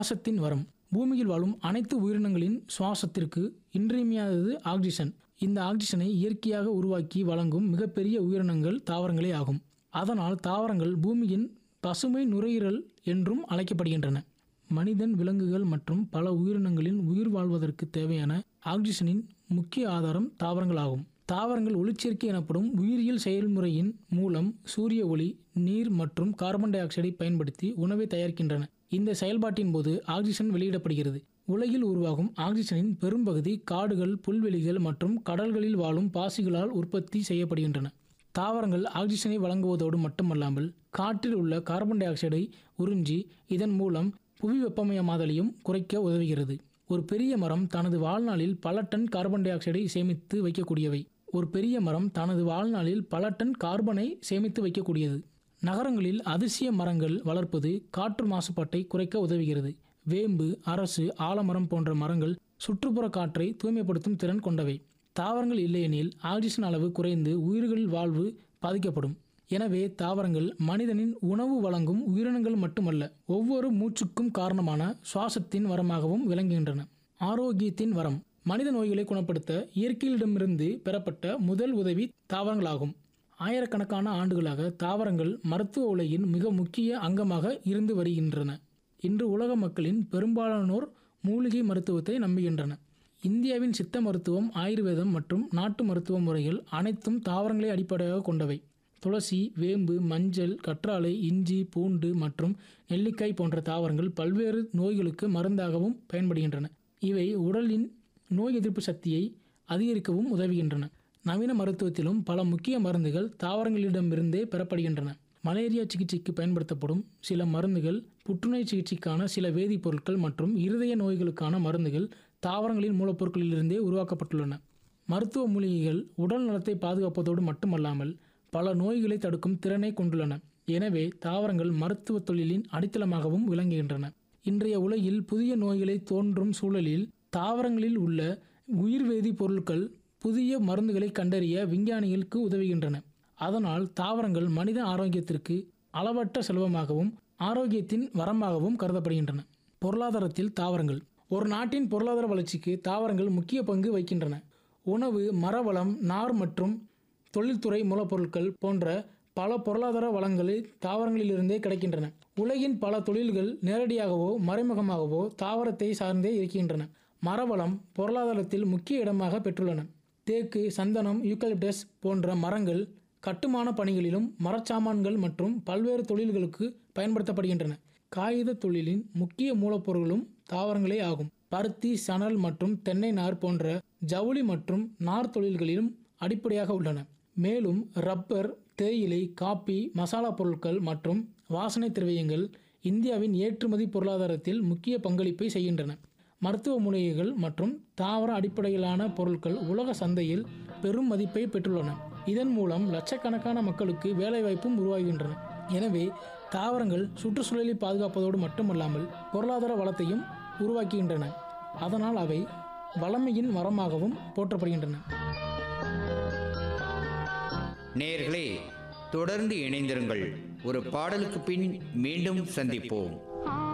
சுவாசத்தின் வரம். பூமியில் வாழும் அனைத்து உயிரினங்களின் சுவாசத்திற்கு இன்றியமையாதது ஆக்சிஜன். இந்த ஆக்சிஜனை இயற்கையாக உருவாக்கி வழங்கும் மிகப்பெரிய உயிரினங்கள் தாவரங்களே ஆகும். அதனால் தாவரங்கள் பூமியின் பசுமை நுரையீரல் என்றும் அழைக்கப்படுகின்றன. மனிதன், விலங்குகள் மற்றும் பல உயிரினங்களின் உயிர் வாழ்வதற்கு தேவையான ஆக்சிஜனின் முக்கிய ஆதாரம் தாவரங்களாகும். தாவரங்கள் ஒளிச்சேர்க்கை எனப்படும் உயிரியல் செயல்முறையின் மூலம் சூரிய ஒளி, நீர் மற்றும் கார்பன் டை ஆக்சைடை பயன்படுத்தி உணவை தயாரிக்கின்றன. இந்த செயல்பாட்டின் போது ஆக்சிஜன் வெளியிடப்படுகிறது. உலகில் உருவாகும் ஆக்சிஜனின் பெரும்பகுதி காடுகள், புல்வெளிகள் மற்றும் கடல்களில் வாழும் பாசிகளால் உற்பத்தி செய்யப்படுகின்றன. தாவரங்கள் ஆக்சிஜனை வழங்குவதோடு மட்டுமல்லாமல் காற்றில் உள்ள கார்பன் டை ஆக்சைடை உறிஞ்சி இதன் மூலம் புவி வெப்பமயமாதலையும் குறைக்க உதவுகிறது. ஒரு பெரிய மரம் தனது வாழ்நாளில் பல டன் கார்பன் டை ஆக்சைடை சேமித்து வைக்கக்கூடியவை. கார்பனை சேமித்து வைக்கக்கூடியது. நகரங்களில் அதிசய மரங்கள் வளர்ப்பது காற்று மாசுபாட்டை குறைக்க உதவுகிறது. வேம்பு, அரசு, ஆலமரம் போன்ற மரங்கள் சுற்றுப்புற காற்றை தூய்மைப்படுத்தும் திறன் கொண்டவை. தாவரங்கள் இல்லையெனில் ஆக்சிஜன் அளவு குறைந்து உயிர்கள் வாழ்வு பாதிக்கப்படும். எனவே தாவரங்கள் மனிதனின் உணவு வழங்கும் உயிரினங்கள் மட்டுமல்ல, ஒவ்வொரு மூச்சுக்கும் காரணமான சுவாசத்தின் வரமாகவும் விளங்குகின்றன. ஆரோக்கியத்தின் வரம். மனித நோய்களை குணப்படுத்த இயற்கையிடமிருந்து பெறப்பட்ட முதல் உதவி தாவரங்களாகும். ஆயிரக்கணக்கான ஆண்டுகளாக தாவரங்கள் மருத்துவ உலகின் மிக முக்கிய அங்கமாக இருந்து வருகின்றன. இன்று உலக மக்களின் பெரும்பாலானோர் மூலிகை மருத்துவத்தை நம்புகின்றனர். இந்தியாவின் சித்த மருத்துவம், ஆயுர்வேதம் மற்றும் நாட்டு மருத்துவ முறைகள் அனைத்தும் தாவரங்களை அடிப்படையாக கொண்டவை. துளசி, வேம்பு, மஞ்சள், கற்றாழை, இஞ்சி, பூண்டு மற்றும் நெல்லிக்காய் போன்ற தாவரங்கள் பல்வேறு நோய்களுக்கு மருந்தாகவும் பயன்படுகின்றன. இவை உடலின் நோய் எதிர்ப்பு சக்தியை அதிகரிக்கவும் உதவுகின்றன. நவீன மருத்துவத்திலும் பல முக்கிய மருந்துகள் தாவரங்களிடமிருந்தே பெறப்படுகின்றன. மலேரியா சிகிச்சைக்கு பயன்படுத்தப்படும் சில மருந்துகள், புற்றுநோய் சிகிச்சைக்கான சில வேதிப்பொருட்கள் மற்றும் இருதய நோய்களுக்கான மருந்துகள் தாவரங்களின் மூலப்பொருட்களிலிருந்தே உருவாக்கப்பட்டுள்ளன. மருத்துவ மூலிகைகள் உடல் நலத்தை பாதுகாப்பதோடு மட்டுமல்லாமல் பல நோய்களை தடுக்கும் திறனை கொண்டுள்ளன. எனவே தாவரங்கள் மருத்துவ தொழிலின் அடித்தளமாகவும் விளங்குகின்றன. இன்றைய உலகில் புதிய நோய்களை தோன்றும் சூழலில் தாவரங்களில் உள்ள உயிர்வேதி பொருட்கள் புதிய மருந்துகளை கண்டறிய விஞ்ஞானிகளுக்கு உதவுகின்றன. அதனால் தாவரங்கள் மனித ஆரோக்கியத்திற்கு அளவற்ற செல்வமாகவும் ஆரோக்கியத்தின் வரமாகவும் கருதப்படுகின்றன. பொருளாதாரத்தில் தாவரங்கள். ஒரு நாட்டின் பொருளாதார வளர்ச்சிக்கு தாவரங்கள் முக்கிய பங்கு வகிக்கின்றன. உணவு, மரவளம், நார் மற்றும் தொழில்துறை மூலப்பொருட்கள் போன்ற பல பொருளாதார வளங்கள் தாவரங்களிலிருந்தே கிடைக்கின்றன. உலகின் பல தொழில்கள் நேரடியாகவோ மறைமுகமாகவோ தாவரத்தை சார்ந்தே இருக்கின்றன. மரவளம் பொருளாதாரத்தில் முக்கிய இடமாக பெற்றுள்ளன. தேக்கு, சந்தனம், யூக்கலிப்டஸ் போன்ற மரங்கள் கட்டுமான பணிகளிலும் மரச்சாமான்கள் மற்றும் பல்வேறு தொழில்களுக்கு பயன்படுத்தப்படுகின்றன. காகித தொழிலின் முக்கிய மூலப்பொருளும் தாவரங்களே ஆகும். பருத்தி, சணல் மற்றும் தென்னை நார் போன்ற ஜவுளி மற்றும் நார் தொழில்களிலும் அடிப்படையாக உள்ளன. மேலும் ரப்பர், தேயிலை, காபி, மசாலா பொருட்கள் மற்றும் வாசனை திரவியங்கள் இந்தியாவின் ஏற்றுமதி பொருளாதாரத்தில் முக்கிய பங்களிப்பை செய்கின்றன. மருத்துவ மூலிகைகள் மற்றும் தாவர அடிப்படையிலான பொருட்கள் உலக சந்தையில் பெரும் மதிப்பை பெற்றுள்ளன. இதன் மூலம் லட்சக்கணக்கான மக்களுக்கு வேலைவாய்ப்பும் உருவாகின்றன. எனவே தாவரங்கள் சுற்றுச்சூழலை பாதுகாப்பதோடு மட்டுமல்லாமல் பொருளாதார வளத்தையும் உருவாக்குகின்றன. அதனால் அவை வளமையின் வரமாகவும் போற்றப்படுகின்றன. நேயர்களே, தொடர்ந்து இணைந்திருங்கள். ஒரு பாடலுக்கு பின் மீண்டும் சந்திப்போம்.